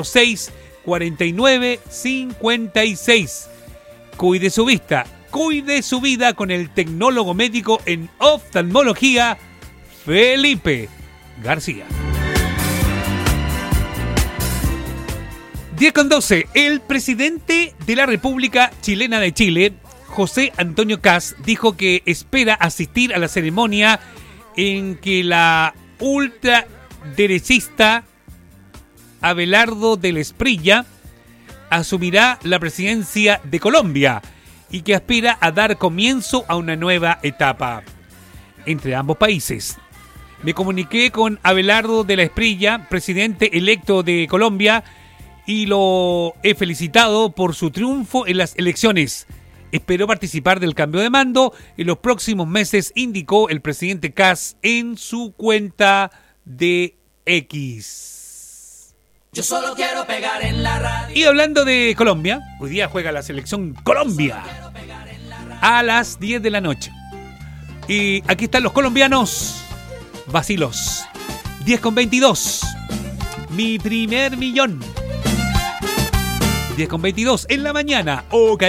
956-4956. Cuide su vista, cuide su vida con el tecnólogo médico en oftalmología, Felipe García. 10:12. El presidente de la República Chilena de Chile, José Antonio Kast, dijo que espera asistir a la ceremonia en que la ultraderechista Abelardo del Esprilla asumirá la presidencia de Colombia y que aspira a dar comienzo a una nueva etapa entre ambos países. Me comuniqué con Abelardo de la Esprilla, presidente electo de Colombia, y lo he felicitado por su triunfo en las elecciones. Espero participar del cambio de mando en los próximos meses, indicó el presidente Kast en su cuenta de X. Yo solo quiero pegar en la radio. Y hablando de Colombia, hoy día juega la selección Colombia a las 10 de la noche. Y aquí están los colombianos, vacilos. 10:22. Mi primer millón. 10:22 en la mañana.